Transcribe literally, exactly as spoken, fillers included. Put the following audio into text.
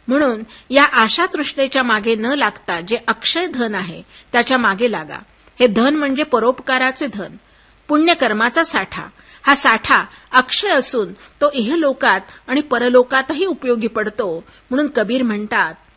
म्हणून या आशा तृष्णेच्या मागे न लागता जे अक्षय धन आहे त्याच्या मागे लागा. हे धन म्हणजे परोपकाराचे धन, पुण्यकर्माचा साठा. हा साठा अक्षय असून तो इहलोकात आणि परलोकातही उपयोगी पडतो. म्हणून कबीर म्हणतात,